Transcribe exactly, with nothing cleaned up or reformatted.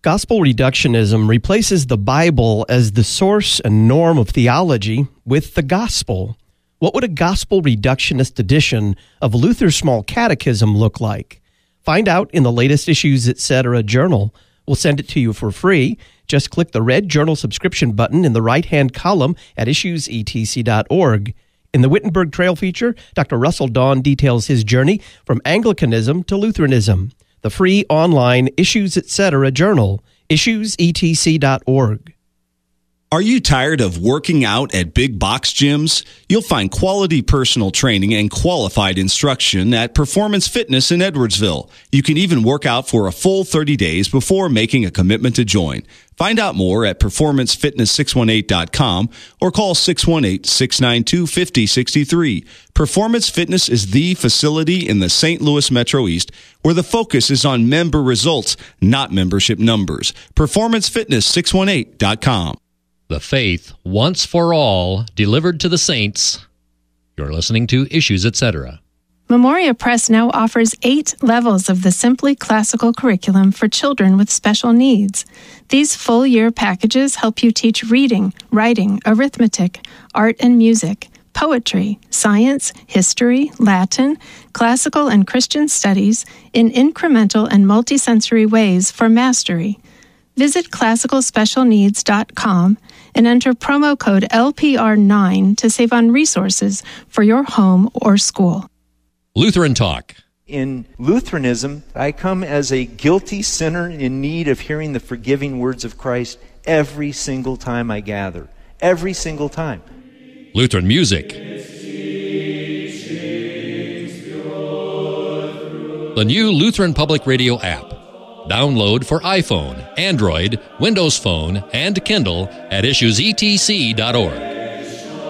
Gospel reductionism replaces the Bible as the source and norm of theology with the gospel. What would a gospel reductionist edition of Luther's Small Catechism look like? Find out in the latest Issues Etc. journal. We'll send it to you for free. Just click the red journal subscription button in the right-hand column at issues e t c dot org. In the Wittenberg Trail feature, Doctor Russell Dawn details his journey from Anglicanism to Lutheranism. The free online Issues Etc. journal, issues e t c dot org. Are you tired of working out at big box gyms? You'll find quality personal training and qualified instruction at Performance Fitness in Edwardsville. You can even work out for a full thirty days before making a commitment to join. Find out more at performance fitness six one eight dot com or call six one eight, six nine two, five zero six three. Performance Fitness is the facility in the Saint Louis Metro East where the focus is on member results, not membership numbers. performance fitness six one eight dot com. The faith, once for all, delivered to the saints. You're listening to Issues Etc. Memoria Press now offers eight levels of the Simply Classical curriculum for children with special needs. These full-year packages help you teach reading, writing, arithmetic, art and music, poetry, science, history, Latin, classical and Christian studies in incremental and multisensory ways for mastery. Visit classical special needs dot com and enter promo code L P R nine to save on resources for your home or school. Lutheran Talk. In Lutheranism, I come as a guilty sinner in need of hearing the forgiving words of Christ every single time I gather. Every single time. Lutheran Music. The new Lutheran Public Radio app. Download for iPhone, Android, Windows Phone, and Kindle at issues e t c dot org.